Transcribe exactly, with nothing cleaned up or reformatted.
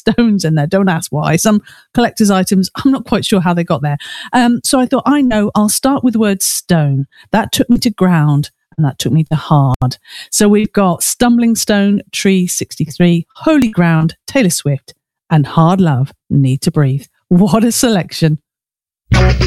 stones in there. Don't ask why. Some collector's items, I'm not quite sure how they got there. Um, so I thought, I know, I'll start with the word stone. That took me to ground, and that took me to hard. So we've got Stumbling Stone, Tree sixty-three, Holy Ground, Taylor Swift, and Hard Love, Need to Breathe. What a selection.